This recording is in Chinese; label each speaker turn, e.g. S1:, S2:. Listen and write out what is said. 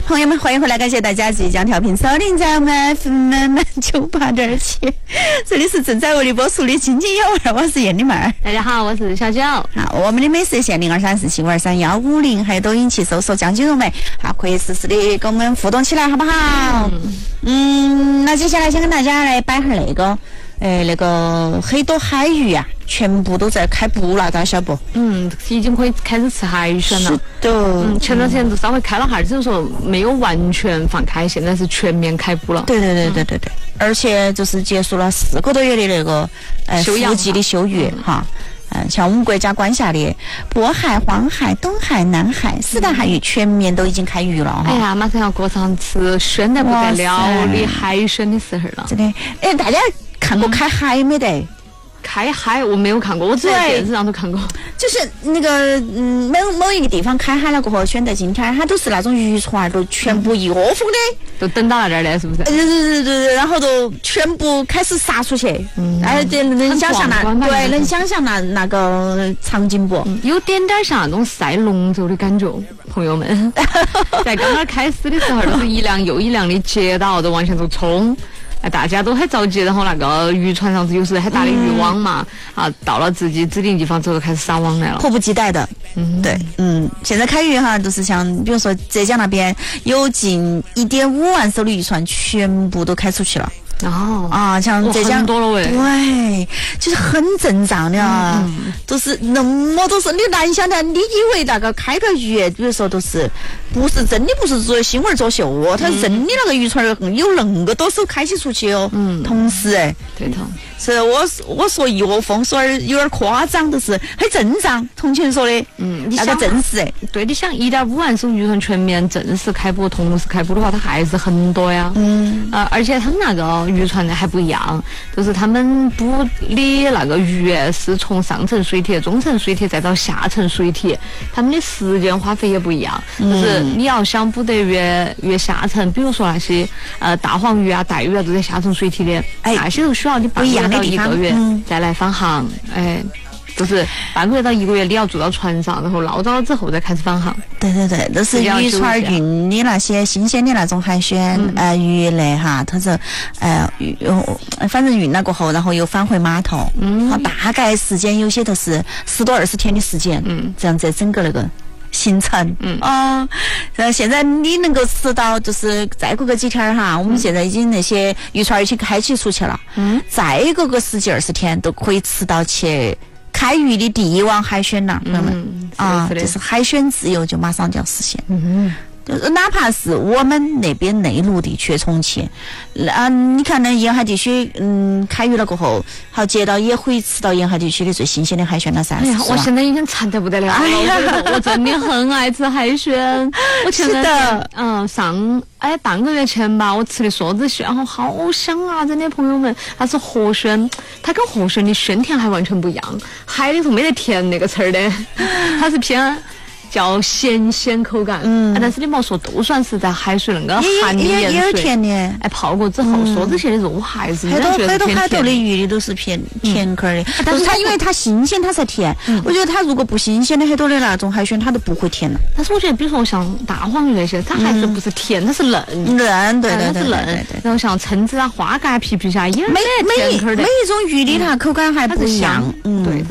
S1: 朋友们，欢迎回来，感谢大家即将调频收听在我们 FM 98.7，这里是正在为你播出的津津有味，我是燕妮妹儿。
S2: 大家好，我是小九。
S1: 好，我们的美食线023475235150，还有抖音去搜索江金融美，好，可以实时的跟我们互动起来，好不好？那接下来先跟大家来摆下那个很多海鱼啊，全部都在开捕了，大家晓不？
S2: 已经可以开始吃海鲜了。
S1: 是的。
S2: 前段时间就稍微开了哈，只是说没有完全放开，现在是全面开捕了。
S1: 对。而且就是结束了4个多月的那个伏季的休渔哈。像我们国家管辖的渤海、黄海、东海、南海4大海域全面都已经开渔了哈。
S2: 哎呀，马上要过上吃鲜得不得了的海鲜的时候了。
S1: 真的，大家看过开海没得？
S2: 开海我没有看过，我只在电视上都看过。就是
S1: 那个某一个地方开海了过后，选择今天它都是那种渔船都全部一窝蜂的，
S2: 都等到那点儿的，是不是？
S1: 对，然后都全部开始杀出去。能想象能想象那个场景不？
S2: 有点像那种赛龙舟的感觉，朋友们。在刚刚开始的时候，都是一辆又一辆的接到都往前头冲。大家都很着急，然后那个渔船上有时很大的渔网嘛，到了自己指定地方之后开始撒网来了，
S1: 迫不及待的。对，现在开渔哈，都是像比如说浙江那边有近1.5万艘的渔船全部都开出去了。像浙江
S2: 多了喂，
S1: 对，就是很阵仗的都是那么多是你难想的，你以为那个开个渔，比如说都是不是真的不是做新闻作秀哦，它是真的那个渔船有那个多艘开起出去哦。同时
S2: 对头，
S1: 是我说一窝蜂，说有点夸张，都是很正常。从前说的，那个正式
S2: 对，你想1.5万艘渔船全面正式开捕、同时开捕的话，它还是很多呀。而且他们那个渔船呢还不一样，就是他们捕的那个鱼是从上层水体、中层水体再到下层水体，他们的时间花费也不一样。就是你要想捕得越下层，比如说那些大黄鱼啊、带鱼啊都在下层水体的，那些都需要你半个月到1个月再来返航。就是半个月到1个月你要住到船上，然后捞到了之后再开始返航。对，
S1: 都是渔船运的那些新鲜的那种海鲜鱼类哈，它是反正运了过后，然后又返回码头。大概时间有些都是10多20天的时间。这样子整个那个行程。现在你能够吃到，就是再过个几天哈，我们现在已经那些渔船已经开起出去了。再过个10几20天都可以吃到去开渔的第一网海鲜了，朋友们。就是海鲜自由就马上就要实现。就是哪怕是我们那边内陆地区重庆，你看那沿海地区，开渔了过后，好接到也可以吃到沿海地区的最新鲜的海鲜了噻。
S2: 我现在已经馋得不得了了，我真的很爱吃海鲜。我前段上半个月前吧，我吃的梭子鲜，好香啊！真的，朋友们，它是河鲜，它跟河鲜的鲜甜还完全不一样。海里头没得甜那个词儿的，它是偏叫咸口感。但是你莫说，都算是在海水那个含的盐水，
S1: 也有甜的。
S2: 泡过之后，梭子蟹的肉还是
S1: 很多海头的鱼的都是偏甜口的。但是它因为它新鲜，它才甜。我觉得它如果不新鲜的很多的那种海鲜，它都不会甜了。
S2: 但是我觉得，比如说像大黄鱼那些，它还是不是甜，它是嫩，
S1: 对，
S2: 它是嫩。然后像蛏子啊、花蛤、皮皮虾也是甜口的。
S1: 每一种鱼的它口感还不一样。
S2: 对。